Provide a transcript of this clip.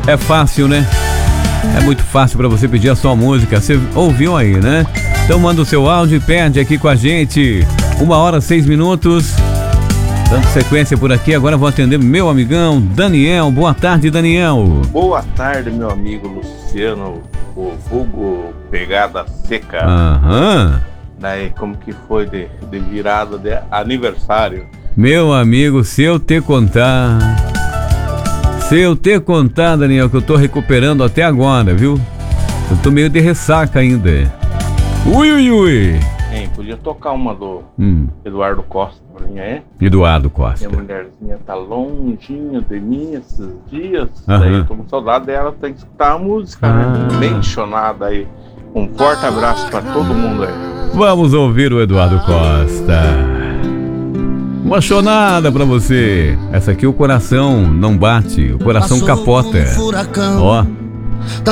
É fácil, né? É muito fácil para você pedir a sua música. Você ouviu aí, né? Então manda o seu áudio e pede aqui com a gente. 1h06. Dando sequência por aqui, agora vou atender meu amigão Daniel. Boa tarde, Daniel. Boa tarde, meu amigo Luciano, o vulgo Pegada Seca. Aham. Daí, como que foi de virada de aniversário? Meu amigo, se eu te contar, Daniel, que eu tô recuperando até agora, viu? Eu tô meio de ressaca ainda. Ui. Hein, podia tocar uma do Eduardo Costa pra mim, é? Eduardo Costa. Minha mulherzinha tá longinha de mim esses dias. Aham. Daí eu tô com saudade dela, tem que escutar a música, né? Bem chonada aí. Um forte abraço pra todo mundo aí. Vamos ouvir o Eduardo Costa. Uma chonada pra você. Essa aqui o coração não bate, o coração capota. Ó.